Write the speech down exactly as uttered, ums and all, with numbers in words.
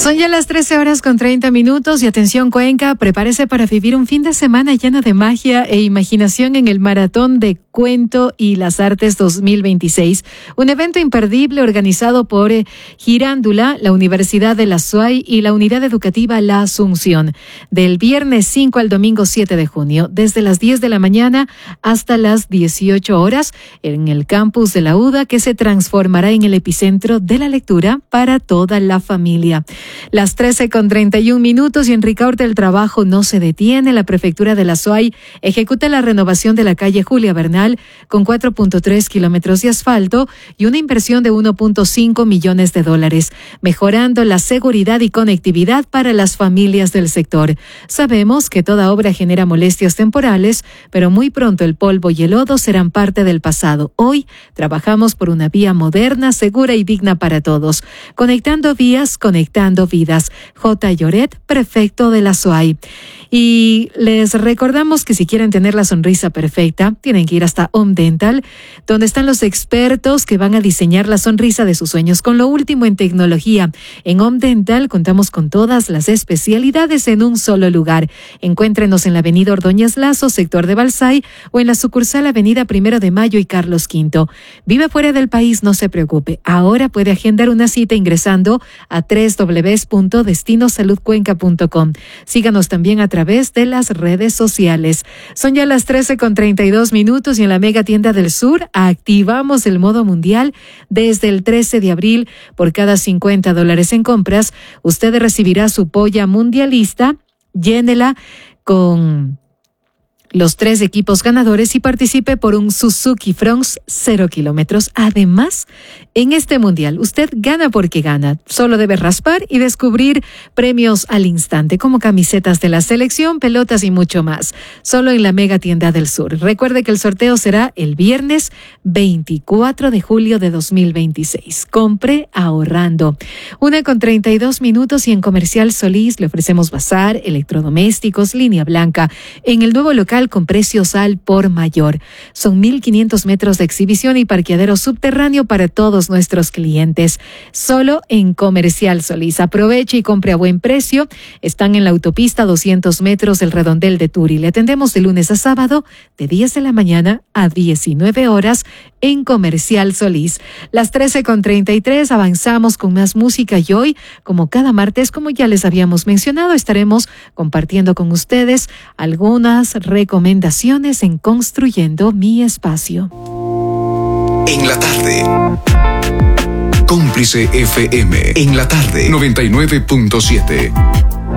Son ya las trece horas con treinta minutos y atención Cuenca, prepárese para vivir un fin de semana lleno de magia e imaginación en el Maratón de Cuento y las Artes dos mil veintiséis, un evento imperdible organizado por eh, Girándula, la Universidad de la S U A Y y la Unidad Educativa La Asunción, del viernes cinco al domingo siete de junio, desde las diez de la mañana hasta las dieciocho horas, en el campus de la U D A, que se transformará en el epicentro de la lectura para toda la familia. Las trece con treinta y un minutos y en Ricaurte el trabajo no se detiene. La prefectura de la S U A Y ejecuta la renovación de la calle Julia Bernal con cuatro punto tres kilómetros de asfalto y una inversión de uno punto cinco millones de dólares, mejorando la seguridad y conectividad para las familias del sector. Sabemos que toda obra genera molestias temporales, pero muy pronto el polvo y el lodo serán parte del pasado. Hoy trabajamos por una vía moderna, segura y digna para todos. Conectando vías, conectando vidas. J. Lloret, prefecto de la S U A Y. Y les recordamos que si quieren tener la sonrisa perfecta, tienen que ir hasta Home Dental, donde están los expertos que van a diseñar la sonrisa de sus sueños con lo último en tecnología. En Home Dental contamos con todas las especialidades en un solo lugar. Encuéntrenos en la avenida Ordóñez Lazo, sector de Balsay, o en la sucursal avenida Primero de Mayo y Carlos Quinto. Vive fuera del país, no se preocupe. Ahora puede agendar una cita ingresando a doble u doble u doble u punto destino salud cuenca punto com. Síganos también a través de las redes sociales. Son ya las trece con treinta y dos minutos y en la Mega Tienda del Sur activamos el modo mundial desde el trece de abril. Por cada cincuenta dólares en compras, usted recibirá su polla mundialista. Llénela con los tres equipos ganadores y participe por un Suzuki Fronx cero kilómetros. Además, en este mundial, usted gana porque gana. Solo debe raspar y descubrir premios al instante, como camisetas de la selección, pelotas y mucho más. Solo en la Mega Tienda del Sur. Recuerde que el sorteo será el viernes veinticuatro de julio de dos mil veintiséis. Compre ahorrando. Una con treinta y dos minutos y en Comercial Solís le ofrecemos bazar, electrodomésticos, línea blanca. En el nuevo local con precios al por mayor. Son mil quinientos metros de exhibición y parqueadero subterráneo para todos nuestros clientes. Solo en Comercial Solís. Aproveche y compre a buen precio. Están en la autopista doscientos metros del Redondel de Turi. Le atendemos de lunes a sábado de diez de la mañana a diecinueve horas en Comercial Solís. Las trece con treinta y tres, avanzamos con más música y hoy, como cada martes, como ya les habíamos mencionado, estaremos compartiendo con ustedes algunas recomendaciones Recomendaciones en Construyendo mi Espacio. En la tarde. Cómplice F M. En la tarde. noventa y nueve punto siete.